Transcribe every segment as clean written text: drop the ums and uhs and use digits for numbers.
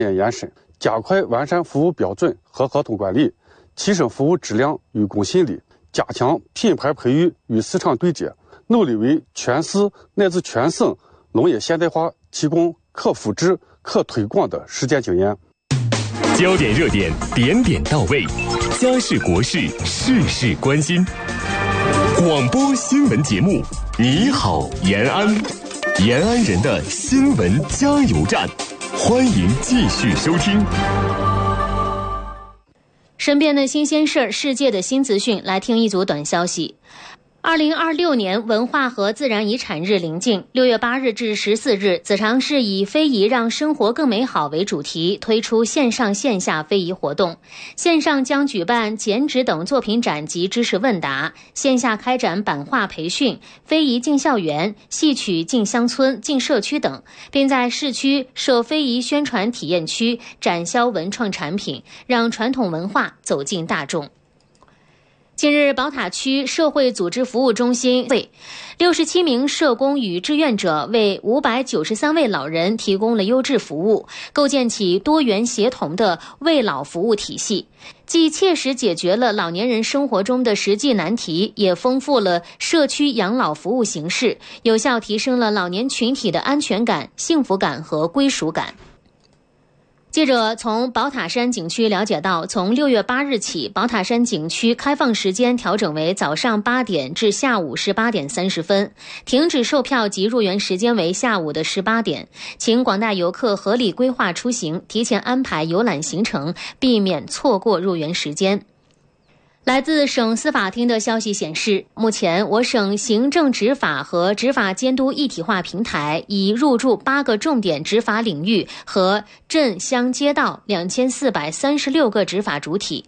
延伸，加快完善服务标准和合同管理，提升服务质量与公信力，加强品牌培育与市场对接，努力为全市乃至全省农业现代化提供可复制、可推广的实践经验。 焦点热点，点点到位，家事国事，事事关心。广播新闻节目，你好延安，延安人的新闻加油站，欢迎继续收听。 身边的新鲜事儿，世界的新资讯，来听一组短消息。2026年文化和自然遗产日临近，6月8日至14日，子长市以非遗让生活更美好为主题，推出线上线下非遗活动。线上将举办剪纸等作品展及知识问答，线下开展版画培训、非遗进校园、戏曲进乡村、进社区等，并在市区设非遗宣传体验区，展销文创产品，让传统文化走进大众。近日，宝塔区社会组织服务中心为67名社工与志愿者为593位老人提供了优质服务，构建起多元协同的慰老服务体系，既切实解决了老年人生活中的实际难题，也丰富了社区养老服务形式，有效提升了老年群体的安全感、幸福感和归属感。记者从宝塔山景区了解到，从6月8日起，宝塔山景区开放时间调整为早上8点至下午18点30分，停止售票及入园时间为下午的18点，请广大游客合理规划出行，提前安排游览行程，避免错过入园时间。来自省司法厅的消息显示，目前我省行政执法和执法监督一体化平台已入驻8个重点执法领域和镇乡街道2436个执法主体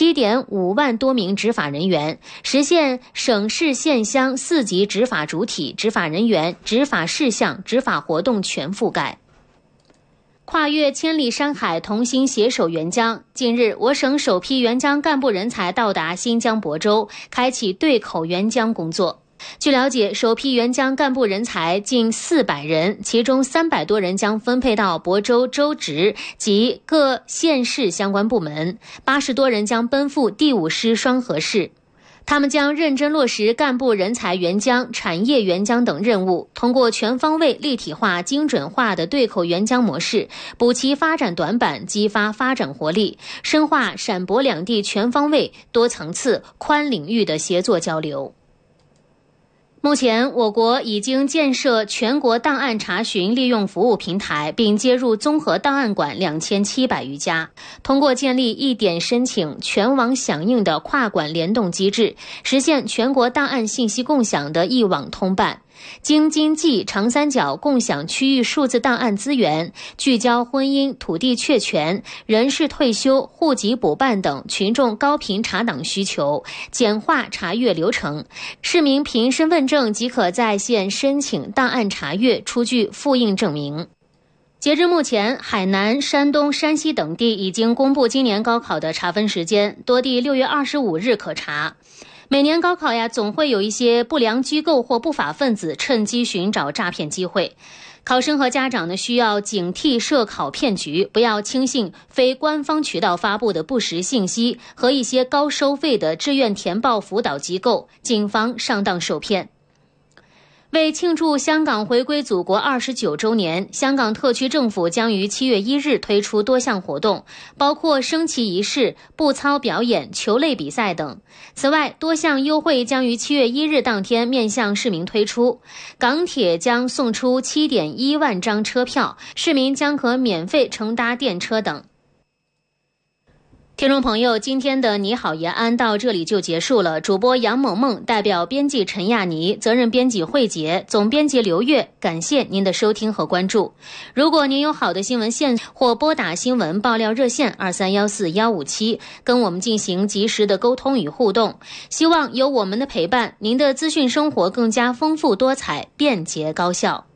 ，7.5万多名执法人员，实现省市县乡4级执法主体、执法人员、执法事项、执法活动全覆盖。跨越千里山海，同心携手援疆。近日，我省首批援疆干部人才到达新疆亳州，开启对口援疆工作。据了解，首批援疆干部人才近400人，其中300多人将分配到亳州州直及各县市相关部门，80多人将奔赴第5师双河市。他们将认真落实干部人才援疆、产业援疆等任务，通过全方位立体化、精准化的对口援疆模式，补齐发展短板，激发发展活力，深化陕亳两地全方位、多层次、宽领域的协作交流。目前，我国已经建设全国档案查询利用服务平台，并接入综合档案馆2700余家。通过建立一点申请、全网响应的跨馆联动机制，实现全国档案信息共享的一网通办。京津冀长三角共享区域数字档案资源，聚焦婚姻、土地确权、人事退休、户籍补办等群众高频查档需求，简化查阅流程。市民凭身份证即可在线申请档案查阅，出具复印证明。截至目前，海南、山东、山西等地已经公布今年高考的查分时间，多地6月25日可查。每年高考总会有一些不良机构或不法分子趁机寻找诈骗机会。考生和家长需要警惕涉考骗局，不要轻信非官方渠道发布的不实信息和一些高收费的志愿填报辅导机构，谨防上当受骗。为庆祝香港回归祖国29周年，香港特区政府将于7月1日推出多项活动，包括升旗仪式、步操表演、球类比赛等。此外，多项优惠将于7月1日当天面向市民推出。港铁将送出 7.1 万张车票，市民将可免费乘搭电车等。听众朋友，今天的你好延安到这里就结束了。主播杨萌萌代表编辑陈亚妮，责任编辑慧杰，总编辑刘月，感谢您的收听和关注。如果您有好的新闻线或拨打新闻爆料热线2314-157，跟我们进行及时的沟通与互动。希望有我们的陪伴，您的资讯生活更加丰富多彩、便捷高效。